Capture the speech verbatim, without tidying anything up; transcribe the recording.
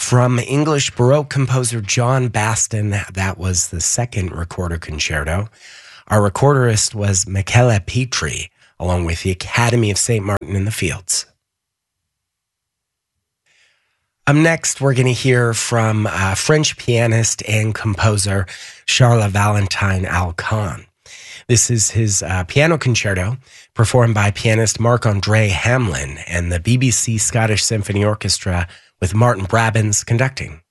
From English Baroque composer John Baston, that was the second recorder concerto. Our recorderist was Michele Petri, along with the Academy of Saint Martin in the Fields. Up next, we're going to hear from uh, French pianist and composer Charles Valentin Alcan. This is his uh, piano concerto performed by pianist Marc-André Hamelin and the B B C Scottish Symphony Orchestra with Martin Brabbins conducting.